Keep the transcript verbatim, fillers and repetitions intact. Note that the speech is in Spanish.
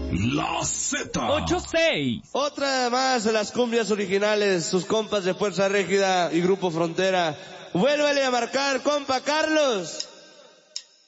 La Z. ocho seis. Otra más de las cumbias originales, sus compas de Fuerza Régida y Grupo Frontera. Vuélvele a marcar, compa Carlos.